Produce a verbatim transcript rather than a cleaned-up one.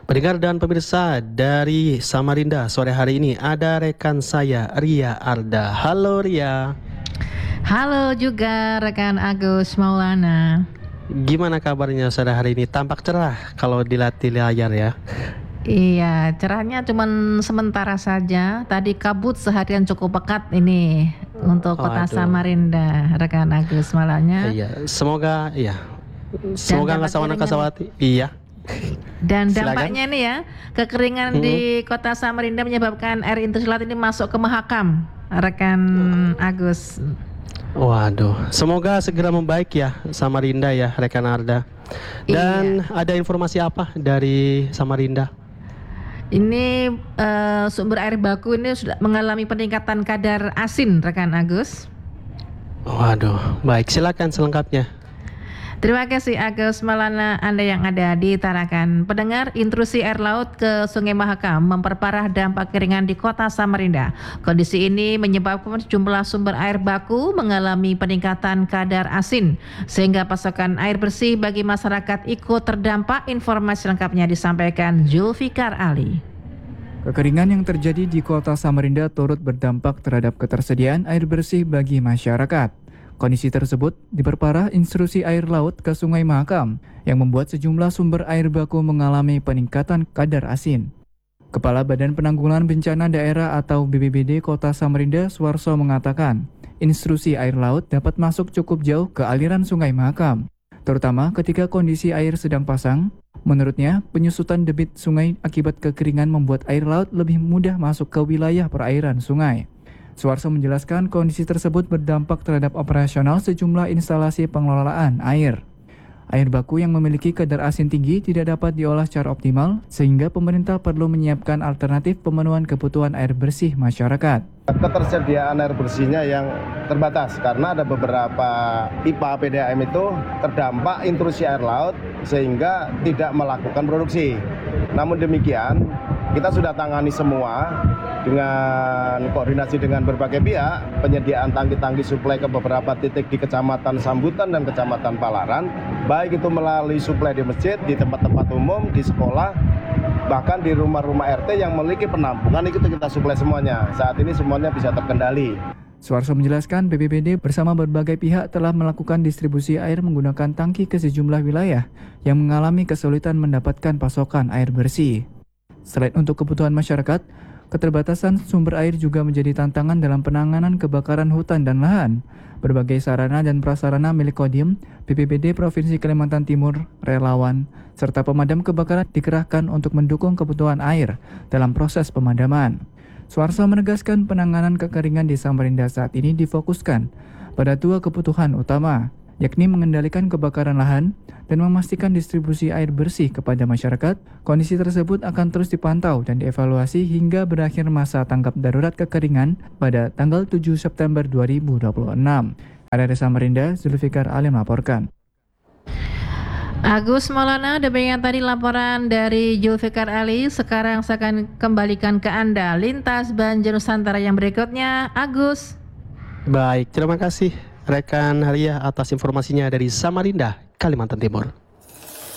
Pendengar dan pemirsa dari Samarinda, sore hari ini ada rekan saya Ria Arda. Halo Ria. Halo juga rekan Agus Maulana. Gimana kabarnya sore hari ini? Tampak cerah kalau dilihat di layar ya. Iya, cerahnya cuman sementara saja. Tadi kabut seharian cukup pekat ini untuk kota Waduh. Samarinda, rekan Agus Maulana. Iya, semoga iya. Semoga nggak sawana kasawati. Iya. Dan Silakan. dampaknya ini ya, kekeringan Hmm. di kota Samarinda menyebabkan air intrusi laut ini masuk ke Mahakam, rekan Agus. Waduh, semoga segera membaik ya Samarinda ya rekan Arda. Dan Iya. ada informasi apa dari Samarinda? Ini uh, sumber air baku ini sudah mengalami peningkatan kadar asin, rekan Agus. Waduh, baik, silakan selengkapnya. Terima kasih Agus Maulana, Anda yang ada di Tarakan. Pendengar, intrusi air laut ke Sungai Mahakam memperparah dampak keringan di kota Samarinda. Kondisi ini menyebabkan jumlah sumber air baku mengalami peningkatan kadar asin, sehingga pasokan air bersih bagi masyarakat ikut terdampak. Informasi lengkapnya disampaikan Zulfikar Ali. Kekeringan yang terjadi di kota Samarinda turut berdampak terhadap ketersediaan air bersih bagi masyarakat. Kondisi tersebut diperparah intrusi air laut ke Sungai Mahakam yang membuat sejumlah sumber air baku mengalami peningkatan kadar asin. Kepala Badan Penanggulangan Bencana Daerah atau B P B D Kota Samarinda, Suwarso, mengatakan intrusi air laut dapat masuk cukup jauh ke aliran Sungai Mahakam, terutama ketika kondisi air sedang pasang. Menurutnya, penyusutan debit sungai akibat kekeringan membuat air laut lebih mudah masuk ke wilayah perairan sungai. Suwarso menjelaskan kondisi tersebut berdampak terhadap operasional sejumlah instalasi pengelolaan air. Air baku yang memiliki kadar asin tinggi tidak dapat diolah secara optimal, sehingga pemerintah perlu menyiapkan alternatif pemenuhan kebutuhan air bersih masyarakat. Ketersediaan air bersihnya yang terbatas karena ada beberapa pipa P D A M itu terdampak intrusi air laut sehingga tidak melakukan produksi. Namun demikian, kita sudah tangani semua dengan koordinasi dengan berbagai pihak, penyediaan tangki-tangki suplai ke beberapa titik di Kecamatan Sambutan dan Kecamatan Palaran, baik itu melalui suplai di masjid, di tempat-tempat umum, di sekolah, bahkan di rumah-rumah R T yang memiliki penampungan, itu kita suplai semuanya. Saat ini semuanya bisa terkendali. Suwarso menjelaskan B P B D bersama berbagai pihak telah melakukan distribusi air menggunakan tangki ke sejumlah wilayah yang mengalami kesulitan mendapatkan pasokan air bersih. Selain untuk kebutuhan masyarakat, keterbatasan sumber air juga menjadi tantangan dalam penanganan kebakaran hutan dan lahan. Berbagai sarana dan prasarana milik Kodim, B P B D Provinsi Kalimantan Timur, relawan, serta pemadam kebakaran dikerahkan untuk mendukung kebutuhan air dalam proses pemadaman. Suwarso menegaskan penanganan kekeringan di Samarinda saat ini difokuskan pada dua kebutuhan utama, yakni mengendalikan kebakaran lahan dan memastikan distribusi air bersih kepada masyarakat. Kondisi tersebut akan terus dipantau dan dievaluasi hingga berakhir masa tanggap darurat kekeringan pada tanggal tujuh September dua ribu dua puluh enam. Dari Samarinda, Zulfikar Ali melaporkan. Agus Maulana, demikian tadi laporan dari Zulfikar Ali. Sekarang saya akan kembalikan ke Anda lintas banjir Nusantara yang berikutnya. Agus. Baik, terima kasih rekan Ria atas informasinya dari Samarinda, Kalimantan Timur.